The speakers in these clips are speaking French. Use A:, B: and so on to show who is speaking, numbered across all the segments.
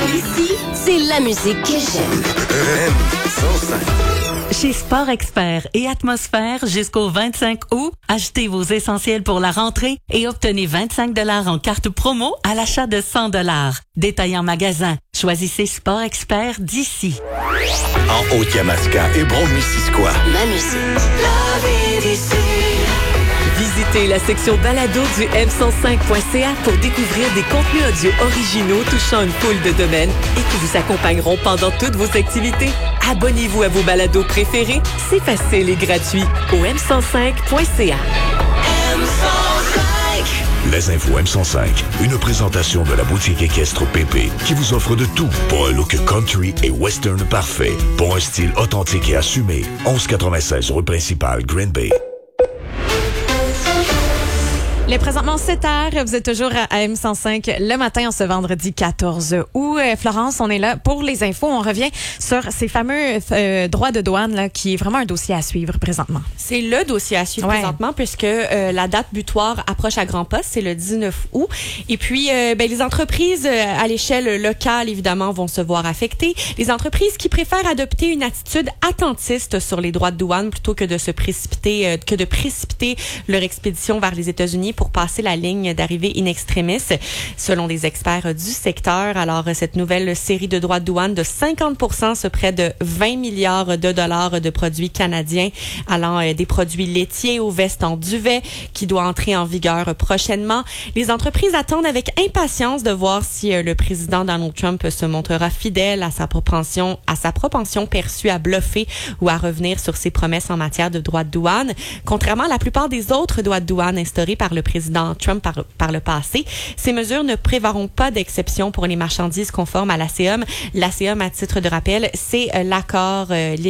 A: Ici, c'est la musique que j'aime.
B: Chez Sport Expert et Atmosphère, jusqu'au 25 août, achetez vos essentiels pour la rentrée et obtenez 25 $ en carte promo à l'achat de 100 $. Détail en magasin. Choisissez Sport Expert d'ici.
C: En Haute-Yamaska et Brome-Missisquoi.
A: Ma musique. La vie d'ici.
D: Visitez la section balado du m105.ca pour découvrir des contenus audio originaux touchant une foule de domaines et qui vous accompagneront pendant toutes vos activités. Abonnez-vous à vos balados préférés, c'est facile et gratuit au m105.ca.
C: Les infos M105, une présentation de la boutique équestre PP qui vous offre de tout pour un look country et western parfait, pour un style authentique et assumé. 1196 rue principale, Green Bay.
E: Il est présentement 7h, vous êtes toujours à M105 le matin en ce vendredi 14 août. Florence, on est là pour les infos. On revient sur ces fameux droits de douane là, qui est vraiment un dossier à suivre présentement.
F: C'est le dossier à suivre présentement puisque la date butoir approche à grands pas, c'est le 19 août. Et puis, les entreprises à l'échelle locale, évidemment, vont se voir affectées. Les entreprises qui préfèrent adopter une attitude attentiste sur les droits de douane plutôt que de se précipiter, de précipiter leur expédition vers les États-Unis pour passer la ligne d'arrivée in extremis, selon des experts du secteur. Alors, cette nouvelle série de droits de douane de 50% sur près de 20 milliards de dollars de produits canadiens, allant des produits laitiers aux vestes en duvet, qui doit entrer en vigueur prochainement. Les entreprises attendent avec impatience de voir si le président Donald Trump se montrera fidèle à sa propension perçue à bluffer ou à revenir sur ses promesses en matière de droits de douane. Contrairement à la plupart des autres droits de douane instaurés par le président Trump par le passé, ces mesures ne prévaront pas d'exception pour les marchandises conformes à l'ACEUM. L'ACEUM, à titre de rappel, c'est l'accord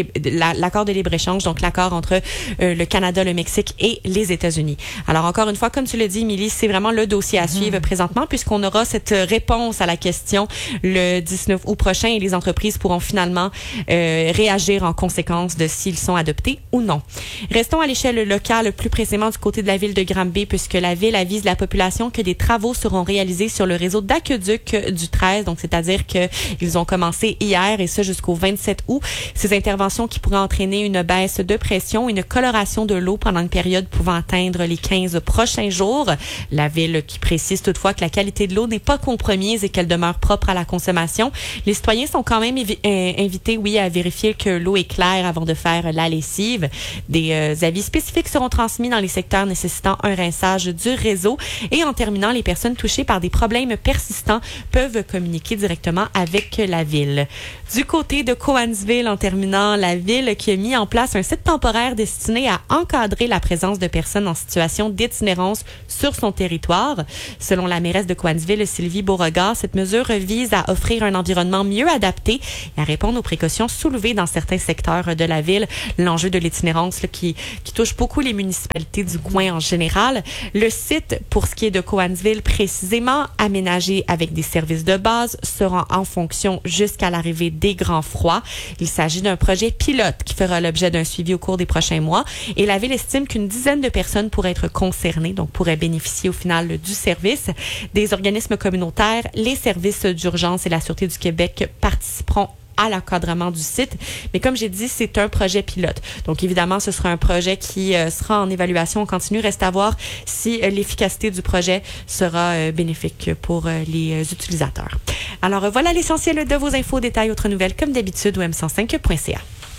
F: de libre-échange, donc l'accord entre le Canada, le Mexique et les États-Unis. Alors, encore une fois, comme tu le dis, Émilie, c'est vraiment le dossier à suivre présentement, puisqu'on aura cette réponse à la question le 19 août prochain et les entreprises pourront finalement réagir en conséquence de s'ils sont adoptés ou non. Restons à l'échelle locale, plus précisément du côté de la ville de Granby, puisque la ville avise la population que des travaux seront réalisés sur le réseau d'aqueduc du 13, donc c'est-à-dire qu'ils ont commencé hier et ça jusqu'au 27 août. Ces interventions qui pourraient entraîner une baisse de pression, une coloration de l'eau pendant une période pouvant atteindre les 15 prochains jours. La ville qui précise toutefois que la qualité de l'eau n'est pas compromise et qu'elle demeure propre à la consommation. Les citoyens sont quand même invités, à vérifier que l'eau est claire avant de faire la lessive. Des avis spécifiques seront transmis dans les secteurs nécessitant un rinçage du réseau. Et en terminant, les personnes touchées par des problèmes persistants peuvent communiquer directement avec la ville. Du côté de Cowansville, en terminant, la ville qui a mis en place un site temporaire destiné à encadrer la présence de personnes en situation d'itinérance sur son territoire. Selon la mairesse de Cowansville, Sylvie Beauregard, cette mesure vise à offrir un environnement mieux adapté et à répondre aux précautions soulevées dans certains secteurs de la ville. L'enjeu de l'itinérance qui touche beaucoup les municipalités du coin en général. Le site, pour ce qui est de Cowansville, précisément aménagé avec des services de base, sera en fonction jusqu'à l'arrivée des grands froids. Il s'agit d'un projet pilote qui fera l'objet d'un suivi au cours des prochains mois et la ville estime qu'une dizaine de personnes pourraient être concernées, donc pourraient bénéficier au final du service. Des organismes communautaires, les services d'urgence et la Sûreté du Québec participeront à l'encadrement du site. Mais comme j'ai dit, c'est un projet pilote. Donc évidemment, ce sera un projet qui sera en évaluation continue. Reste à voir si l'efficacité du projet sera bénéfique pour les utilisateurs. Alors voilà l'essentiel de vos infos, détails, autres nouvelles, comme d'habitude, au m105.ca.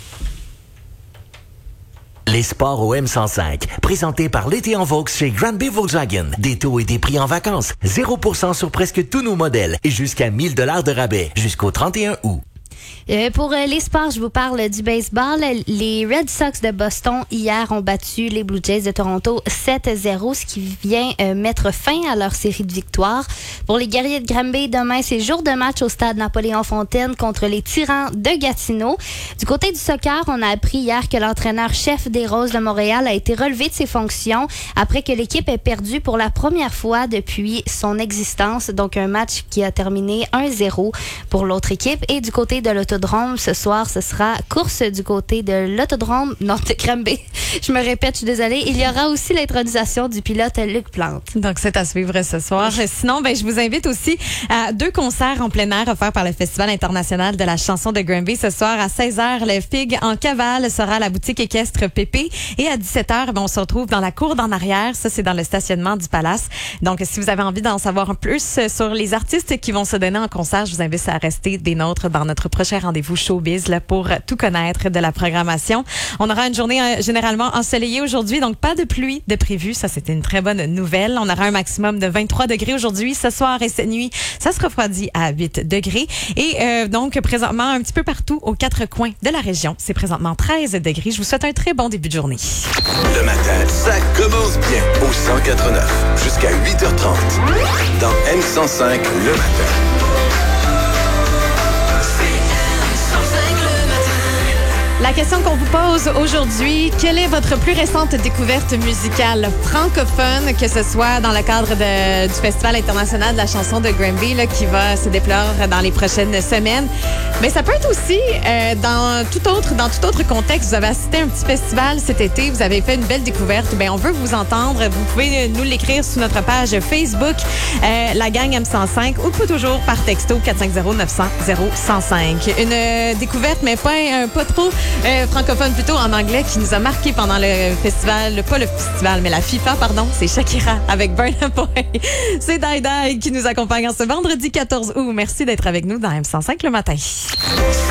G: Les sports au M105, présentés par l'été en Vaux chez Granby Volkswagen. Des taux et des prix en vacances. 0% sur presque tous nos modèles et jusqu'à 1000 $ de rabais jusqu'au 31 août.
H: Pour les sports, je vous parle du baseball. Les Red Sox de Boston, hier, ont battu les Blue Jays de Toronto 7-0, ce qui vient mettre fin à leur série de victoires. Pour les Guerriers de Granby, demain, c'est jour de match au stade Napoléon-Fontaine contre les Tyrans de Gatineau. Du côté du soccer, on a appris hier que l'entraîneur-chef des Roses de Montréal a été relevé de ses fonctions après que l'équipe ait perdu pour la première fois depuis son existence. Donc, un match qui a terminé 1-0 pour l'autre équipe. Et du côté de l'autodrome. Ce soir, ce sera course du côté de l'autodrome, non, de Granby. Je me répète, je suis désolée. Il y aura aussi l'intronisation du pilote Luc Plante.
E: Donc, c'est à suivre ce soir. Sinon, je vous invite aussi à 2 concerts en plein air offerts par le Festival international de la chanson de Granby. Ce soir, à 16h, le Fig en cavale sera à la boutique équestre Pépé. Et à 17h, on se retrouve dans la cour d'en arrière. Ça, c'est dans le stationnement du Palace. Donc, si vous avez envie d'en savoir un plus sur les artistes qui vont se donner en concert, je vous invite à rester des nôtres dans notre prochain rendez-vous Showbiz là, pour tout connaître de la programmation. On aura une journée généralement ensoleillée aujourd'hui, donc pas de pluie de prévu. Ça, c'était une très bonne nouvelle. On aura un maximum de 23 degrés aujourd'hui. Ce soir et cette nuit, ça se refroidit à 8 degrés. Et donc, présentement, un petit peu partout aux 4 coins de la région, c'est présentement 13 degrés. Je vous souhaite un très bon début de journée.
I: Le matin, ça commence bien au 104.9 jusqu'à 8h30 dans M105 le matin.
E: La question qu'on vous pose aujourd'hui, quelle est votre plus récente découverte musicale francophone, que ce soit dans le cadre du Festival international de la chanson de Granby là, qui va se déployer dans les prochaines semaines. Mais ça peut être aussi dans tout autre contexte. Vous avez assisté à un petit festival cet été, vous avez fait une belle découverte. On veut vous entendre. Vous pouvez nous l'écrire sur notre page Facebook, la gang M105, ou toujours par texto 450-900-0105. Une découverte, mais pas trop francophone, plutôt en anglais, qui nous a marqué pendant le festival, pas le festival, mais la FIFA, pardon. C'est Shakira avec Burna Boy. C'est Dai Dai qui nous accompagne en ce vendredi 14 août. Merci d'être avec nous dans M105 le matin.